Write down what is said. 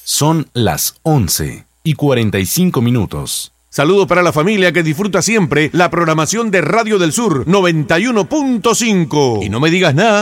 Son las 11:45. Saludos para la familia que disfruta siempre la programación de Radio del Sur 91.5. Y no me digas nada.